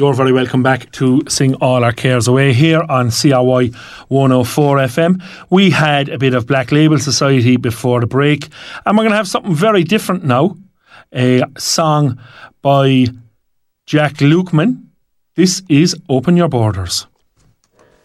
You're very welcome back to Sing All Our Cares Away here on CRY 104 FM. We had a bit of Black Label Society before the break, and we're going to have something very different now. A song by Jack Lukeman. This is Open Your Borders.